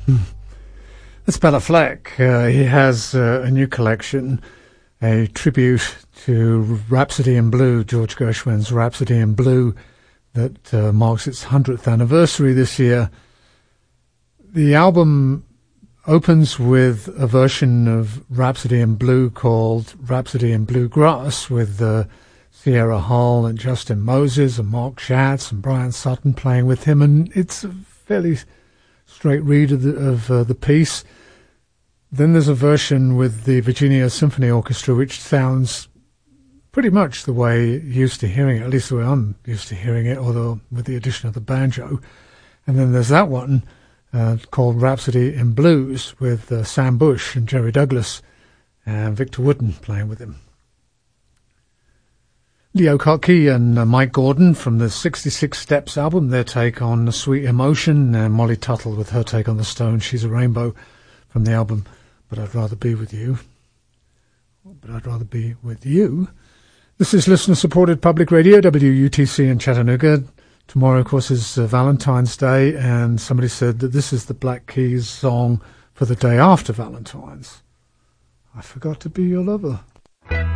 That's Bela Fleck. He has a new collection, a tribute to Rhapsody in Blue, George Gershwin's Rhapsody in Blue, that marks its 100th anniversary this year. The album opens with a version of Rhapsody in Blue called Rhapsody in Bluegrass, with Sierra Hull and Justin Moses and Mark Schatz and Brian Sutton playing with him, and it's a fairly straight read of the piece. Then there's a version with the Virginia Symphony Orchestra, which sounds pretty much the way you're used to hearing it, at least the way I'm used to hearing it, although with the addition of the banjo. And then there's that one called Rhapsody in Blues with Sam Bush and Jerry Douglas and Victor Wooden playing with him. Leo Kottke and Mike Gordon from the 66 Steps album, their take on Sweet Emotion, and Molly Tuttle with her take on The Stones, She's a Rainbow, from the album But I'd Rather Be With You. But I'd Rather Be With You. This is listener-supported public radio, WUTC in Chattanooga. Tomorrow, of course, is Valentine's Day, and somebody said that this is the Black Keys song for the day after Valentine's. I Forgot to Be Your Lover.